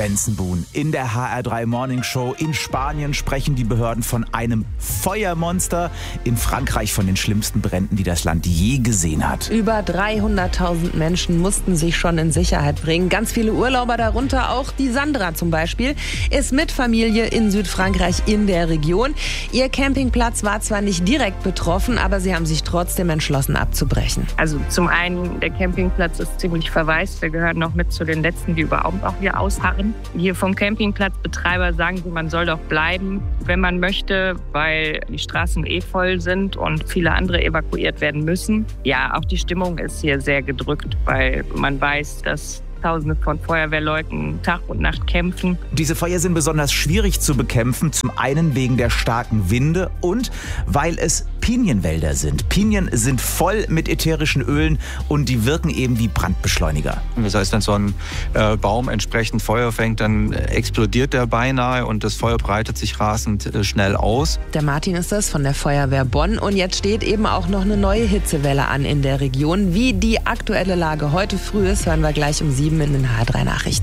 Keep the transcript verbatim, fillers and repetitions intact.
Benzenboon in der H R drei Morning Show. In Spanien sprechen die Behörden von einem Feuermonster. In Frankreich von den schlimmsten Bränden, die das Land je gesehen hat. Über dreihunderttausend Menschen mussten sich schon in Sicherheit bringen. Ganz viele Urlauber, darunter auch die Sandra zum Beispiel, ist mit Familie in Südfrankreich in der Region. Ihr Campingplatz war zwar nicht direkt betroffen, aber sie haben sich trotzdem entschlossen abzubrechen. Also zum einen, der Campingplatz ist ziemlich verwaist. Wir gehören noch mit zu den letzten, die überhaupt auch hier ausharren. Hier vom Campingplatzbetreiber sagen sie, man soll doch bleiben, wenn man möchte, weil die Straßen eh voll sind und viele andere evakuiert werden müssen. Ja, auch die Stimmung ist hier sehr gedrückt, weil man weiß, dass Tausende von Feuerwehrleuten Tag und Nacht kämpfen. Diese Feuer sind besonders schwierig zu bekämpfen, zum einen wegen der starken Winde und weil es Pinienwälder sind. Pinien sind voll mit ätherischen Ölen und die wirken eben wie Brandbeschleuniger. Das heißt, wenn so ein äh, Baum entsprechend Feuer fängt, dann explodiert der beinahe und das Feuer breitet sich rasend äh, schnell aus. Der Martin ist das von der Feuerwehr Bonn und jetzt steht eben auch noch eine neue Hitzewelle an in der Region. Wie die aktuelle Lage heute früh ist, hören wir gleich um sieben in den H R drei Nachrichten.